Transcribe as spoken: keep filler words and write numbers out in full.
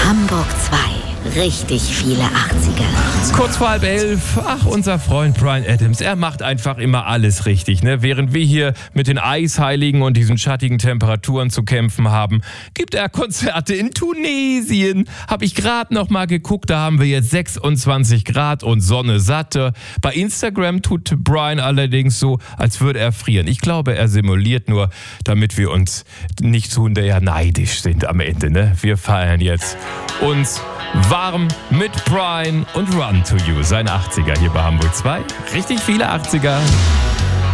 Hamburg zwei. Richtig viele achtziger. Kurz vor halb elf. Ach, unser Freund Bryan Adams, er macht einfach immer alles richtig, ne? Während wir hier mit den Eisheiligen und diesen schattigen Temperaturen zu kämpfen haben, gibt er Konzerte in Tunesien. Hab ich gerade noch mal geguckt, da haben wir jetzt sechsundzwanzig Grad und Sonne satte. Bei Instagram tut Bryan allerdings so, als würde er frieren. Ich glaube, er simuliert nur, damit wir uns nicht zu sehr neidisch sind am Ende, ne? Wir feiern jetzt uns warm mit Bryan und Run to You, sein achtziger hier bei Hamburg zwei. Richtig viele achtziger.